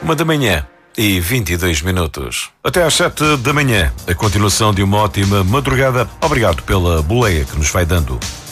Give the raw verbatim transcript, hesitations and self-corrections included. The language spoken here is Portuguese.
Uma da manhã e vinte e dois minutos. Até às sete da manhã, a continuação de uma ótima madrugada. Obrigado pela boleia que nos vai dando.